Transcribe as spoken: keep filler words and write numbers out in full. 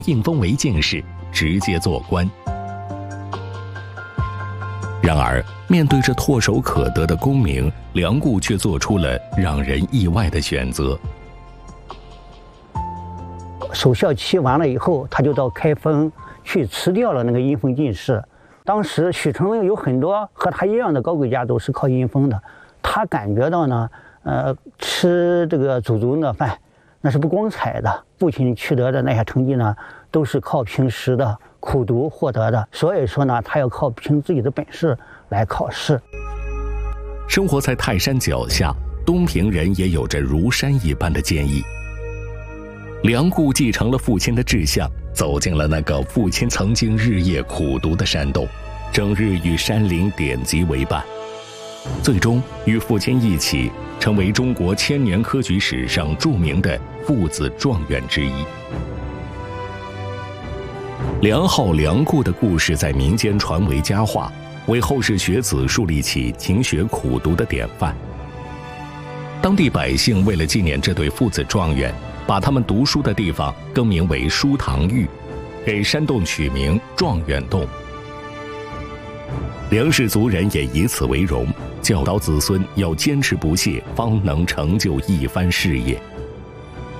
应封为进士，直接做官。然而，面对着唾手可得的功名，梁固却做出了让人意外的选择。 守孝期完了以后，他就到开封去辞掉了那个阴封进士。当时许承有很多和他一样的高贵家都是靠阴封的，他感觉到呢，呃，吃这个祖宗的饭那是不光彩的，父亲取得的那些成绩呢，都是靠平时的苦读获得的，所以说呢，他要靠凭自己的本事来考试。 生活在泰山脚下，东平人也有着如山一般的坚毅。梁固继承了父亲的志向，走进了那个父亲曾经日夜苦读的山洞，整日与山林典籍为伴，最终与父亲一起成为中国千年科举史上著名的父子状元之一。梁浩、梁固的故事在民间传为佳话，为后世学子树立起勤学苦读的典范。当地百姓为了纪念这对父子状元，把他们读书的地方更名为书堂峪，给山洞取名状元洞。梁氏族人也以此为荣，教导子孙要坚持不懈，方能成就一番事业。